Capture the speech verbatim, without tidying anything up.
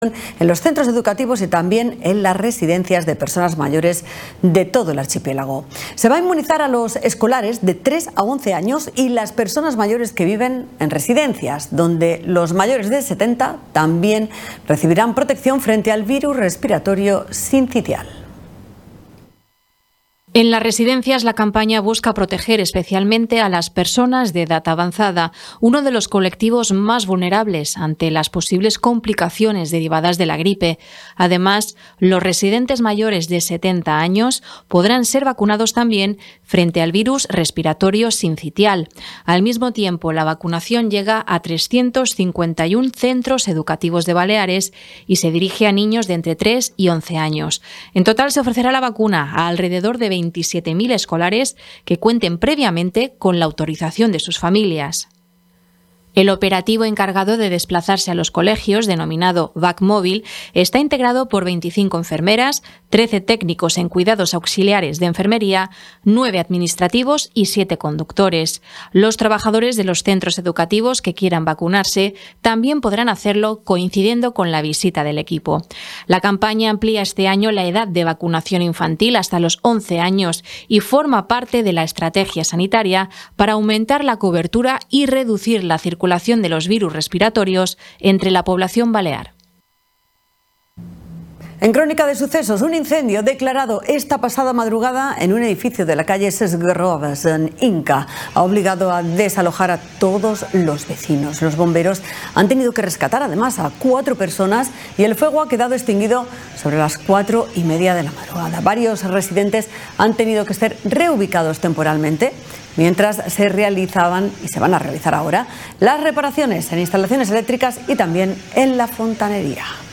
en los centros educativos y también en las residencias de personas mayores de todo el archipiélago. Se va a inmunizar a los escolares de tres a once años y las personas mayores que viven en residencias, donde los mayores de setenta también recibirán protección frente al virus respiratorio sincitial. En las residencias, la campaña busca proteger especialmente a las personas de edad avanzada, uno de los colectivos más vulnerables ante las posibles complicaciones derivadas de la gripe. Además, los residentes mayores de setenta años podrán ser vacunados también frente al virus respiratorio sincitial. Al mismo tiempo, la vacunación llega a trescientos cincuenta y uno centros educativos de Baleares y se dirige a niños de entre tres y once años. En total, se ofrecerá la vacuna a alrededor de veintisiete mil escolares que cuenten previamente con la autorización de sus familias. El operativo encargado de desplazarse a los colegios, denominado V A C Móvil, está integrado por veinticinco enfermeras, trece técnicos en cuidados auxiliares de enfermería, nueve administrativos y siete conductores. Los trabajadores de los centros educativos que quieran vacunarse también podrán hacerlo coincidiendo con la visita del equipo. La campaña amplía este año la edad de vacunación infantil hasta los once años y forma parte de la estrategia sanitaria para aumentar la cobertura y reducir la circulación de los virus respiratorios entre la población balear. En Crónica de Sucesos, un incendio declarado esta pasada madrugada en un edificio de la calle Ses Groves, en Inca, ha obligado a desalojar a todos los vecinos. Los bomberos han tenido que rescatar además a cuatro personas y el fuego ha quedado extinguido sobre las cuatro y media de la madrugada. Varios residentes han tenido que ser reubicados temporalmente mientras se realizaban y se van a realizar ahora las reparaciones en instalaciones eléctricas y también en la fontanería.